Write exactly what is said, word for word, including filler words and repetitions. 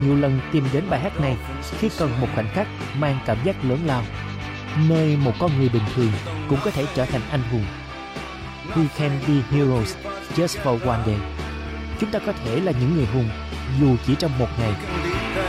nhiều lần tìm đến bài hát này khi cần một khoảnh khắc mang cảm giác lớn lao, nơi một con người bình thường cũng có thể trở thành anh hùng. We can be heroes just for one day. Chúng ta có thể là những người hùng dù chỉ trong một ngày.